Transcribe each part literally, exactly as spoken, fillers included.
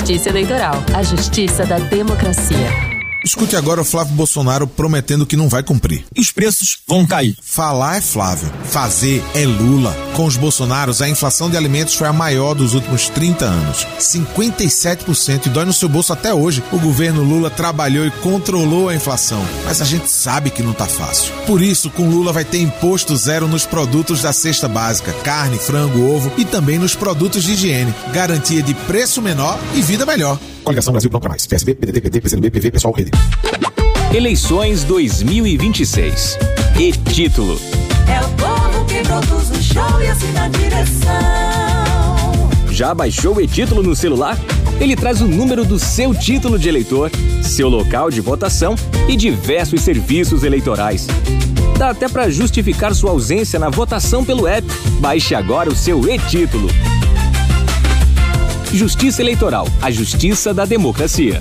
Justiça Eleitoral, a justiça da democracia. Escute agora o Flávio Bolsonaro prometendo que não vai cumprir. E os preços vão cair. Falar é Flávio, fazer é Lula. Com os Bolsonaros, a inflação de alimentos foi a maior dos últimos trinta anos. cinquenta e sete por cento e dói no seu bolso até hoje. O governo Lula trabalhou e controlou a inflação. Mas a gente sabe que não tá fácil. Por isso, com Lula vai ter imposto zero nos produtos da cesta básica. Carne, frango, ovo e também nos produtos de higiene. Garantia de preço menor e vida melhor. Coligação Brasil Pronto Pra Mais. P S B, P D T, P T, P C do B, P V, Pessoal, Rede. Eleições dois mil e vinte e seis. E título. É o povo que produz o show e assina a direção. Já baixou o e-título no celular? Ele traz o número do seu título de eleitor, seu local de votação e diversos serviços eleitorais. Dá até para justificar sua ausência na votação pelo app. Baixe agora o seu e-título. Justiça Eleitoral, a justiça da democracia.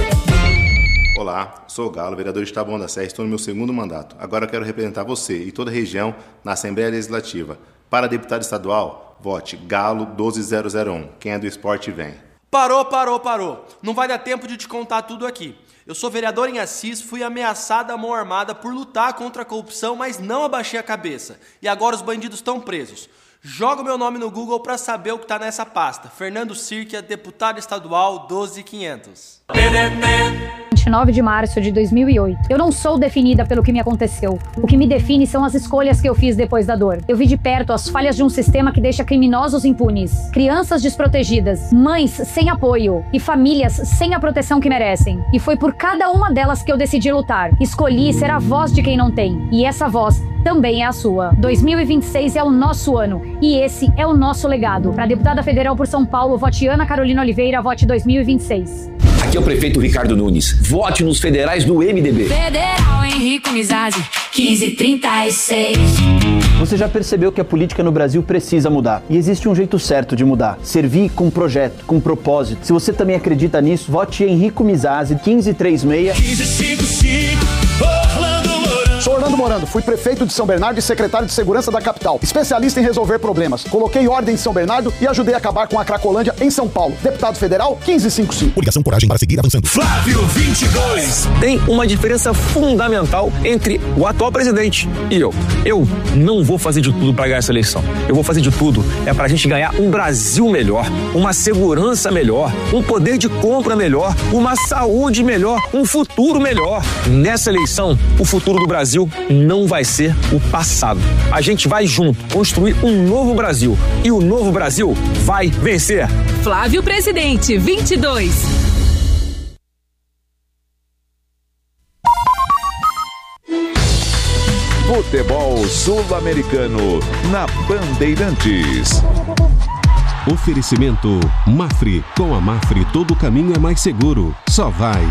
Olá, sou o Galo, vereador de Taboão da Serra, estou no meu segundo mandato. Agora eu quero representar você e toda a região na Assembleia Legislativa. Para deputado estadual, vote Galo doze mil um. Quem é do esporte vem. Parou, parou, parou. Não vai dar tempo de te contar tudo aqui. Eu sou vereador em Assis, fui ameaçada à mão armada por lutar contra a corrupção, mas não abaixei a cabeça. E agora os bandidos estão presos. Joga o meu nome no Google para saber o que está nessa pasta. Fernando Sirkia, deputado estadual doze mil e quinhentos. vinte e nove de março de dois mil e oito. Eu não sou definida pelo que me aconteceu. O que me define são as escolhas que eu fiz depois da dor. Eu vi de perto as falhas de um sistema que deixa criminosos impunes, crianças desprotegidas, mães sem apoio e famílias sem a proteção que merecem. E foi por cada uma delas que eu decidi lutar. Escolhi ser a voz de quem não tem. E essa voz também é a sua. dois mil e vinte e seis é o nosso ano. E esse é o nosso legado. Para deputada federal por São Paulo, vote Ana Carolina Oliveira, vote dois mil e vinte e seis. Aqui é o prefeito Ricardo Nunes. Vote nos federais do M D B. Federal Henrico Mizrazi, quinze trinta e seis. Você já percebeu que a política no Brasil precisa mudar. E existe um jeito certo de mudar. Servir com projeto, com propósito. Se você também acredita nisso, vote Henrico Mizrazi, quinze trinta e seis. quinze cinquenta e cinco, Orlando Morando. Sou Orlando Morando, fui prefeito de São Bernardo e secretário de Segurança da capital. Especialista em resolver problemas. Coloquei ordem em São Bernardo e ajudei a acabar com a Cracolândia em São Paulo. Deputado federal, quinze cinquenta e cinco. Coligação Coragem para seguir avançando. Flávio vinte e dois. Tem uma diferença fundamental entre o atual presidente e eu. Eu não vou fazer de tudo para ganhar essa eleição. Eu vou fazer de tudo é para a gente ganhar um Brasil melhor, uma segurança melhor, um poder de compra melhor, uma saúde melhor, um futuro melhor. Nessa eleição, o futuro do Brasil não vai ser o passado. A gente vai junto construir um novo Brasil e o novo Brasil vai vencer. Flávio Presidente, vinte e dois. Futebol Sul-Americano na Bandeirantes. Oferecimento Mafre. Com a Mafre todo caminho é mais seguro. Só vai.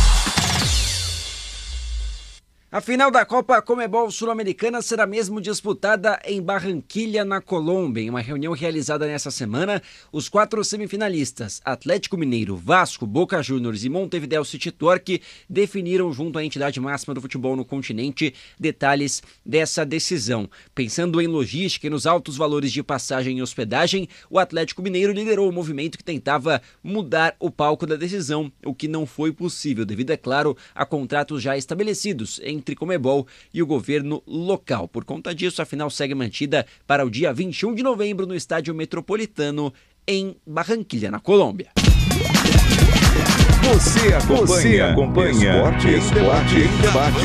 A final da Copa Conmebol Sul-Americana será mesmo disputada em Barranquilla, na Colômbia. Em uma reunião realizada nesta semana, os quatro semifinalistas, Atlético Mineiro, Vasco, Boca Juniors e Montevideo City Torque, definiram junto à entidade máxima do futebol no continente detalhes dessa decisão. Pensando em logística e nos altos valores de passagem e hospedagem, o Atlético Mineiro liderou o movimento que tentava mudar o palco da decisão, o que não foi possível, devido, é claro, a contratos já estabelecidos em entre Conmebol e o governo local. Por conta disso, a final segue mantida para o dia vinte e um de novembro no Estádio Metropolitano, em Barranquilla, na Colômbia. Você acompanha, Você acompanha Esporte, em Esporte em Debate.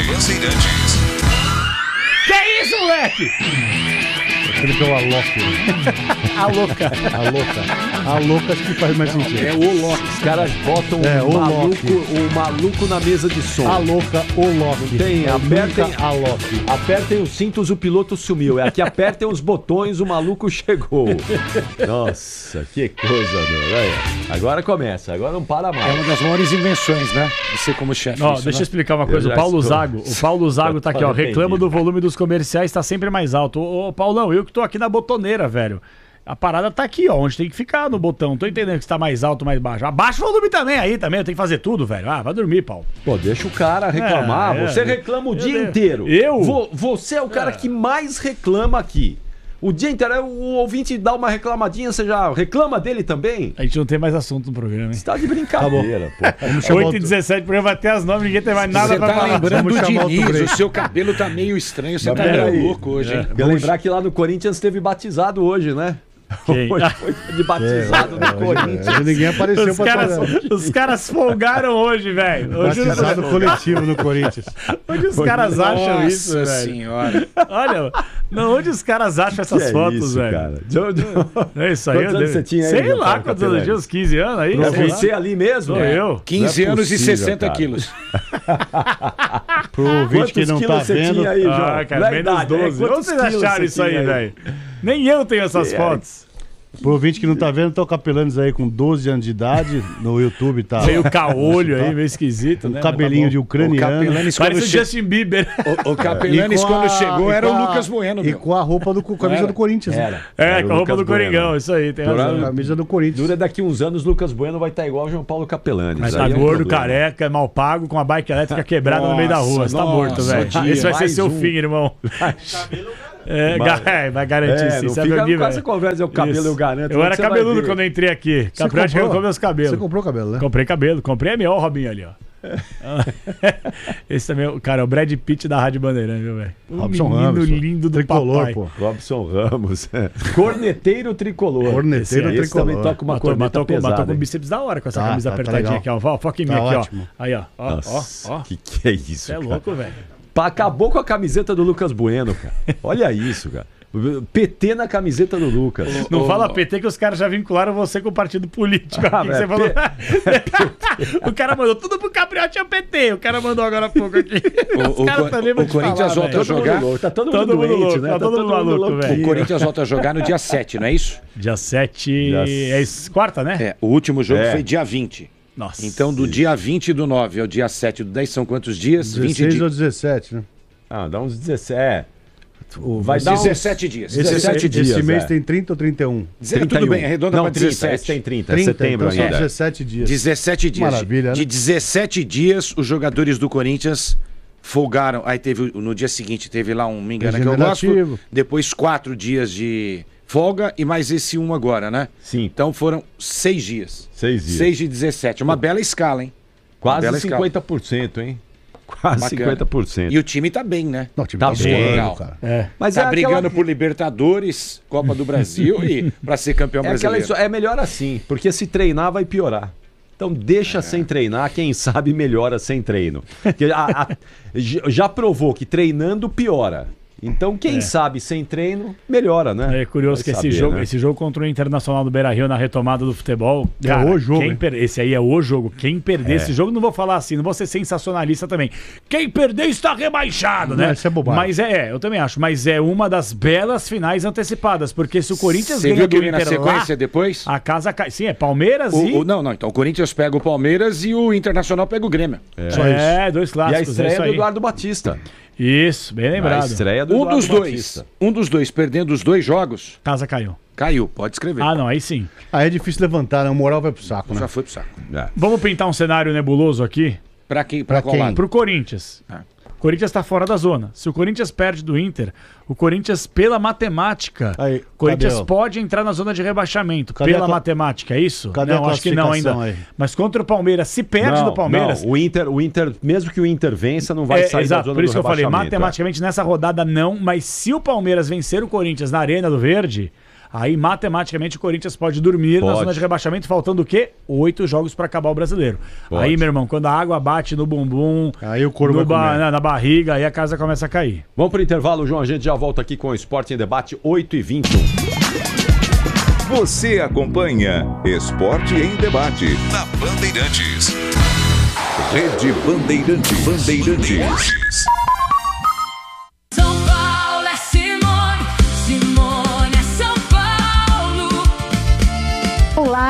Que isso, moleque? Ele deu a Loki. A louca. A louca. A louca acho que faz mais sentido. É o Loki. Os caras botam é, o, o, maluco, o maluco na mesa de som. A louca, o Loki. Tem, é apertem, a Loki. Apertem os cintos, o piloto sumiu. É aqui, apertem os botões, o maluco chegou. Nossa, que coisa, meu. Agora começa, agora não para mais. É uma das maiores invenções, né? Você como chefe. Ó, deixa eu explicar uma coisa. O Paulo estou... Zago, o Paulo Zago tá aqui, ó. Reclama do volume dos comerciais, tá sempre mais alto. Ô, ô Paulão, eu que tô aqui na botoneira, velho. A parada tá aqui, ó, onde tem que ficar no botão. Tô entendendo que está mais alto, mais baixo. Abaixa o volume também aí, também. Eu tenho que fazer tudo, velho. Ah, vai dormir, Paulo. Pô, deixa o cara reclamar. É, é, você reclama o dia eu, inteiro. Eu? Vo, você é o cara é. que mais reclama aqui. O dia inteiro, o ouvinte dá uma reclamadinha, você já reclama dele também? A gente não tem mais assunto no programa, hein? Você tá de brincadeira, tá pô. oito e dezessete, o programa vai ter as nove, ninguém tem mais nada você pra tá falar. lembrando do Diniz, o seu cabelo tá meio estranho, você Mas tá meio louco hoje, hein? Quer lembrar que lá no Corinthians teve batizado hoje, né? Quem? Hoje foi de batizado É, no Corinthians. é, ninguém apareceu Os pra caras, falar. os caras folgaram hoje, velho. Hoje Batizado os- coletivo no Corinthians. Onde os caras acham isso, Nossa velho? senhora. Olha, não, onde os caras acham essas Que é fotos, isso, velho? cara? De onde- É isso aí. Quantos eu anos devo- você tinha aí, Sei João lá Paulo quantos anos eu tinha, Capelani? uns quinze anos aí. É sei lá. você ali mesmo? Sou É. eu. quinze Não é anos e possível, sessenta cara. quilos. Pro ouvinte que Quantos não quilos tá você vendo. tinha aí, João? Ah, cara, Na menos idade, né? doze. Onde Quantos vocês quilos acharam você isso aí, tinha velho? Nem eu tenho essas É. fotos. Pro ouvinte que não tá vendo, tô capelanes aí com doze anos de idade. No YouTube tá. Meio caolho aí, meio esquisito, Um né? cabelinho Mas de O ucraniano. Capelanes quando, Parece o che... Justin Bieber. o, o Capelanes E com quando a- chegou e era com o a- Lucas Bueno, E meu. com a roupa do com a camisa Era. do Corinthians. né? Era. É, Era com a o roupa Lucas do Coringão, Bueno. isso aí, tem Dura- razão. Camisa do Corinthians. Dura daqui uns anos, Lucas Bueno vai estar igual o João Paulo Capelanes. Mas Aí tá é um gordo, problema. careca, mal pago, com a bike elétrica quebrada no meio da rua. Você tá Nossa, morto, velho. dia. Esse vai ser Mais seu um. fim, irmão. É, Mas- ga- é, vai garantir É, sim. não Sabe fica o nível, com essa é. conversa, o cabelo Isso. eu garanto. Eu era você vai cabeludo ver. quando eu entrei aqui. Você Capriati comprou? arrancou meus cabelos. Você comprou cabelo, né? Comprei cabelo, comprei M O, o Robinho ali, ó. Esse também, é o- cara, é o Brad Pitt da Rádio Bandeirante, viu, velho? Um Robson menino Ramos, lindo do tricolor, papai. pô. Robson Ramos. Corneteiro tricolor. Corneteiro esse, esse tricolor. também toca uma Matou, corneta matou, com, pesada, matou com o hein? bíceps da hora com essa Tá, camisa tá, tá apertadinha legal. aqui, ó. Foca em mim Tá aqui, ótimo. ó. Aí, ó. Ó, Nossa, ó, ó. que que é isso, Você é cara? louco, velho. Pá, acabou com a camiseta do Lucas Bueno, cara. Olha isso, cara. P T na camiseta do Lucas. Não Ô, fala ô, P T que os caras já vincularam você com o partido político. Ah, aqui, que mas você é falou. O cara mandou tudo pro Capriotti é o P T. O cara mandou agora há pouco aqui. O- Os caras o- também o vão te Corinthians falar, volta a velho. jogar. Louco, tá todo mundo Todo mundo doente, louco, né? tá todo mundo maluco, louco. velho. O Corinthians volta a jogar no dia sete, não é isso? Dia sete. Dia- É isso, quarta, né? É, o último jogo É. foi dia vinte. Nossa. Então, do dia vinte do nove ao dia sete do dez, são quantos dias? vinte dezesseis ou dias. dezessete, né? Ah, dá uns dezessete. É. O- Vai dar uns dezessete dias. Esse, dezessete esse, dias, esse mês é. tem trinta ou trinta e um? Dizer, tudo bem, arredonda Não, para trinta, dezessete. esse tem trinta, é trinta, setembro então são ainda. dezessete dias. dezessete dias. Maravilha, De né? dezessete dias, os jogadores do Corinthians folgaram. Aí teve, o- no dia seguinte, teve lá um, me engano, que eu gosto. Regenerativo. Depois, quatro dias de folga e mais esse um agora, né? Sim. Então foram seis dias. Seis dias. seis de dezessete. Uma bela escala, hein? Uma Quase bela escala. cinquenta por cento, hein? Quase Bacana. cinquenta por cento. E o time tá bem, né? Não, o time Tá tá bem, voando, legal. cara. É. Mas tá é brigando aquela... por Libertadores, Copa do Brasil e pra ser campeão é, aquela... brasileiro. é melhor assim, porque se treinar vai piorar. Então deixa sem treinar, quem sabe melhora sem treino. Porque a- a- j- já provou que treinando piora. Então quem É. sabe sem treino melhora, né? É curioso Vai que esse saber, jogo, né? esse jogo contra o Internacional do Beira-Rio na retomada do futebol. É cara, o jogo, Quem hein? per... Esse aí é o jogo. Quem perder É. esse jogo, não vou falar assim, não vou ser sensacionalista também. Quem perder está rebaixado, Não, né? isso é bobagem. Mas é, eu também acho. Mas é uma das belas finais antecipadas. Porque se o Corinthians Você ganha viu do que vem na Inter sequência lá, depois? a casa cai. Sim, é Palmeiras O- e. o- não, não. Então o Corinthians pega o Palmeiras e o Internacional pega o Grêmio. É. Só É, dois E a clássicos. é estreia isso do aí. Eduardo Batista. Isso, bem A lembrado. estreia do Um Eduardo dos dois, Batista. um dos dois perdendo os dois jogos, Casa caiu. caiu. Pode escrever. Ah, não, aí sim. Aí é difícil levantar, né? O moral vai pro saco, né? Já foi pro saco. É. Vamos pintar um cenário nebuloso aqui? Pra quem? Pra, Pra qual quem? lado? Pro Corinthians. Ah. O Corinthians tá fora da zona. Se o Corinthians perde do Inter, o Corinthians, pela matemática, Aí, o Corinthians cadê o- pode entrar na zona de rebaixamento. Cadê pela a cla- matemática, é isso? Cadê não, a acho que não ainda. classificação aí? Mas contra o Palmeiras, se perde Não, do Palmeiras. não, o Inter, o Inter, mesmo que o Inter vença, não vai é, sair exato, da zona por isso do que eu falei, rebaixamento, matematicamente nessa rodada não, mas se o Palmeiras vencer o Corinthians na Arena do Verde, aí matematicamente o Corinthians pode dormir na Pode. zona de rebaixamento, faltando o quê? Oito jogos pra acabar o brasileiro. Pode. Aí, meu irmão, quando a água bate no bumbum, Aí o couro no vai comer. na, na barriga, aí a casa começa a cair. Vamos pro intervalo, João. A gente já volta aqui com o Esporte em Debate oito e vinte e um. Você acompanha Esporte em Debate Na Bandeirantes. Rede Bandeirantes. Bandeirantes. São Paulo é Simone, Simone é São Paulo. Olá, aqui é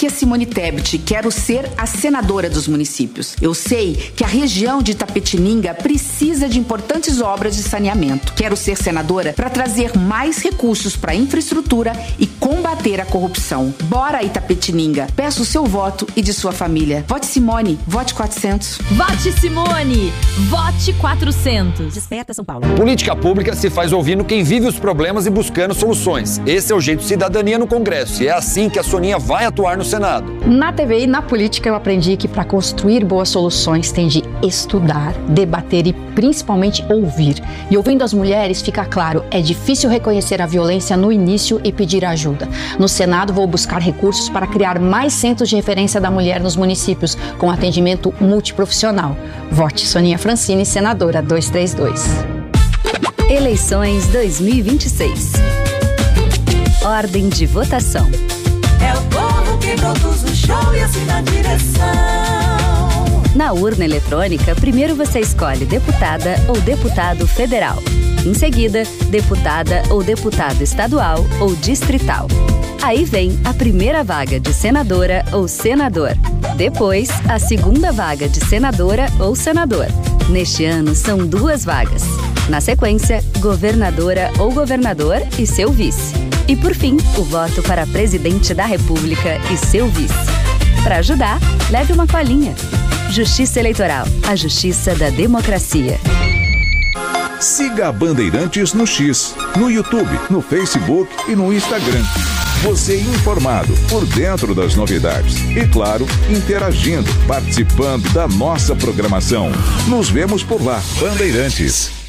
Maria Simone Tebet, quero ser a senadora dos municípios. Eu sei que a região de Itapetininga precisa de importantes obras de saneamento. Quero ser senadora para trazer mais recursos para a infraestrutura e combater a corrupção. Bora, Itapetininga. Peço o seu voto e de sua família. Vote Simone, vote quatrocentos. Vote Simone, vote quatrocentos. Desperta São Paulo. Política pública se faz ouvindo quem vive os problemas e buscando soluções. Esse é o jeito de cidadania no Congresso e é assim que a Soninha vai atuar no Senado. Na T V e na política eu aprendi que para construir boas soluções tem de estudar, debater e principalmente ouvir. E ouvindo as mulheres fica claro, é difícil reconhecer a violência no início e pedir ajuda. No Senado vou buscar recursos para criar mais centros de referência da mulher nos municípios com atendimento multiprofissional. Vote Soninha Francini, senadora duzentos e trinta e dois. Eleições dois mil e vinte e seis. Ordem de votação. É o povo que produz o show e assina a direção. Na urna eletrônica, primeiro você escolhe deputada ou deputado federal. Em seguida, deputada ou deputado estadual ou distrital. Aí vem a primeira vaga de senadora ou senador. Depois, a segunda vaga de senadora ou senador. Neste ano, são duas vagas. Na sequência, governadora ou governador e seu vice. E por fim, o voto para presidente da República e seu vice. Para ajudar, leve uma colinha. Justiça Eleitoral, a justiça da democracia. Siga a Bandeirantes no X, no YouTube, no Facebook e no Instagram. Você informado, por dentro das novidades. E claro, interagindo, participando da nossa programação. Nos vemos por lá, Bandeirantes.